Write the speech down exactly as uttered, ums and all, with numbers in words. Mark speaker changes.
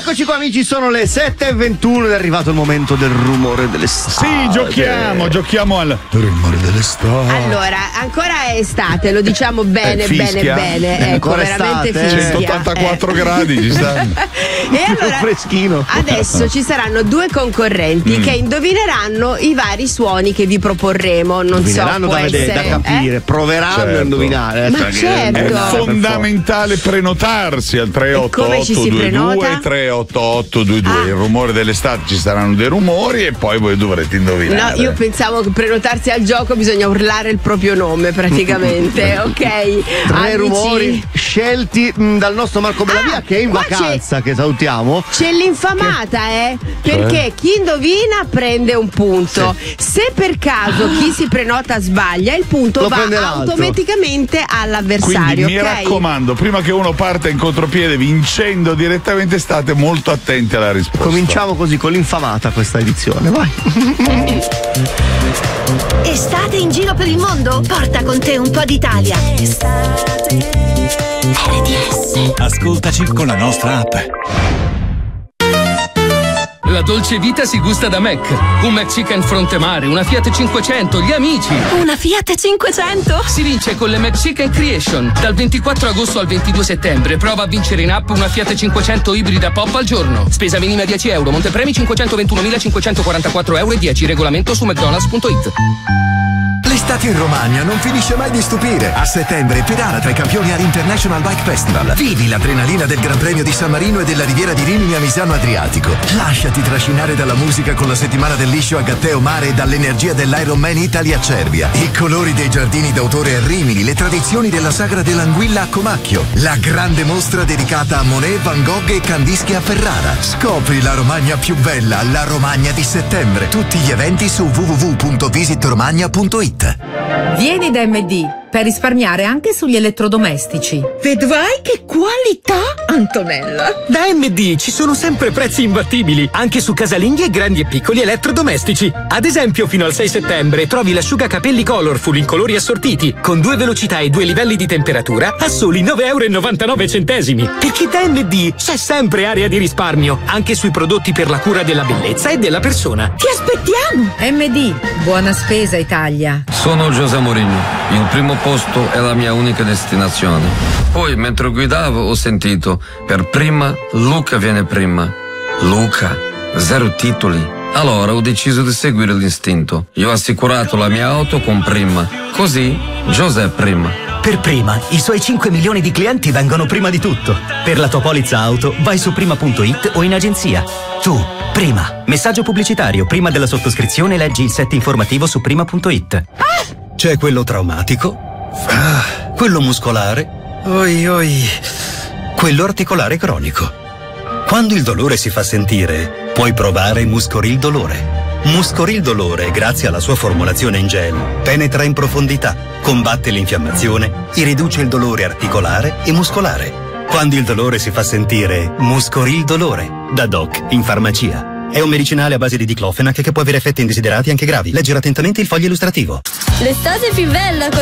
Speaker 1: Eccoci qua amici, sono le sette e ventuno ed è arrivato il momento del rumore dell'estate.
Speaker 2: Sì, giochiamo, giochiamo al rumore dell'estate.
Speaker 3: Allora, ancora è estate, lo diciamo bene,
Speaker 2: eh,
Speaker 3: bene, bene.
Speaker 1: È
Speaker 3: ecco, veramente
Speaker 1: estate,
Speaker 3: fischia.
Speaker 2: centottantaquattro
Speaker 3: eh.
Speaker 2: gradi ci stanno.
Speaker 3: E allora,
Speaker 1: freschino.
Speaker 3: adesso ci saranno due concorrenti mm. che indovineranno i vari suoni che vi proporremo. Non so, può
Speaker 1: da,
Speaker 3: essere,
Speaker 1: da capire,
Speaker 3: eh?
Speaker 1: provveranno
Speaker 2: certo.
Speaker 1: a indovinare.
Speaker 3: Ma certo.
Speaker 2: È fondamentale prenotarsi al tre otto otto due due tre otto otto due due.
Speaker 3: Ah.
Speaker 2: Il rumore dell'estate, ci saranno dei rumori e poi voi dovrete indovinare.
Speaker 3: No, io pensavo che prenotarsi al gioco bisogna urlare il proprio nome praticamente, ok?
Speaker 1: Tre
Speaker 3: Amici.
Speaker 1: rumori scelti mh, dal nostro Marco Bellavia
Speaker 3: Ah,
Speaker 1: che è in
Speaker 3: qua
Speaker 1: vacanza,
Speaker 3: c'è-
Speaker 1: che salutiamo.
Speaker 3: C'è l'infamata, eh? Perché chi indovina prende un punto. Se per caso chi si prenota sbaglia, il punto
Speaker 1: Lo
Speaker 3: va
Speaker 1: prende l'altro.
Speaker 3: automaticamente all'avversario.
Speaker 2: Quindi mi
Speaker 3: ok?
Speaker 2: raccomando, prima che uno parta in contropiede vincendo direttamente, state molto attenti alla risposta.
Speaker 1: Cominciamo così con l'infamata questa edizione, vai.
Speaker 4: Estate in giro per il mondo? Porta con te un po' d'Italia. R D S.
Speaker 5: Ascoltaci con la nostra app.
Speaker 6: La dolce vita si gusta da Mac. Un McChicken fronte mare, una Fiat cinquecento, gli amici.
Speaker 4: Una Fiat cinquecento?
Speaker 6: Si vince con le McChicken Creation. Dal ventiquattro agosto al ventidue settembre prova a vincere in app una Fiat cinquecento ibrida pop al giorno. Spesa minima dieci euro, montepremi cinquecentoventunomilacinquecentoquarantaquattro euro e dieci. Regolamento su mcdonalds punto it.
Speaker 7: L'estate in Romagna non finisce mai di stupire. A settembre pedala tra i campioni all'International Bike Festival. Vivi l'adrenalina del Gran Premio di San Marino e della Riviera di Rimini a Misano Adriatico. Lasciati trascinare dalla musica con la settimana del liscio a Gatteo Mare e dall'energia dell'Ironman Italy a Cervia. I colori dei giardini d'autore a Rimini, le tradizioni della sagra dell'anguilla a Comacchio. La grande mostra dedicata a Monet, Van Gogh e Kandinsky a Ferrara. Scopri la Romagna più bella, la Romagna di settembre. Tutti gli eventi su w w w punto visit romagna punto it.
Speaker 8: Vieni da M D per risparmiare anche sugli elettrodomestici.
Speaker 9: Vedrai che qualità, Antonella!
Speaker 10: Da M D ci sono sempre prezzi imbattibili, anche su casalinghi e grandi e piccoli elettrodomestici. Ad esempio, fino al sei settembre trovi l'asciugacapelli Colorful in colori assortiti, con due velocità e due livelli di temperatura, a soli nove euro e novantanove centesimi. Perché da M D c'è sempre area di risparmio, anche sui prodotti per la cura della bellezza e della persona.
Speaker 9: Ti aspettiamo!
Speaker 8: M D, buona spesa Italia.
Speaker 11: Sono José Mourinho, il primo posto è la mia unica destinazione. Poi mentre guidavo ho sentito per prima Luca viene prima. Luca, zero titoli. Allora ho deciso di seguire l'istinto. Io ho assicurato la mia auto con Prima. Così José prima.
Speaker 12: Per Prima, i suoi cinque milioni di clienti vengono prima di tutto. Per la tua polizza auto vai su prima punto it o in agenzia. Tu, Prima. Messaggio pubblicitario. Prima della sottoscrizione leggi il set informativo su prima punto it.
Speaker 9: Ah!
Speaker 12: C'è quello traumatico, ah, quello muscolare, oi oi, quello articolare cronico. Quando il dolore si fa sentire, puoi provare Muscoril Dolore. Muscoril Dolore, grazie alla sua formulazione in gel, penetra in profondità, combatte l'infiammazione e riduce il dolore articolare e muscolare. Quando il dolore si fa sentire, Muscoril Dolore, da Doc in farmacia. È un medicinale a base di diclofenac che può avere effetti indesiderati anche gravi. Leggere attentamente il foglio illustrativo.
Speaker 13: L'estate è più bella